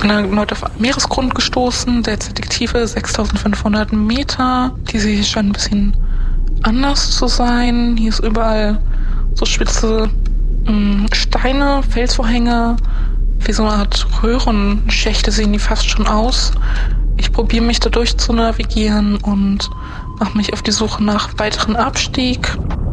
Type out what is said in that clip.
bin erneut auf Meeresgrund gestoßen, der jetzt die Tiefe 6500 Meter. Diese hier scheint ein bisschen anders zu sein. Hier ist überall so spitze Steine, Felsvorhänge, wie so eine Art Röhrenschächte sehen die fast schon aus. Ich probiere mich da durch zu navigieren und mache mich auf die Suche nach weiteren Abstieg.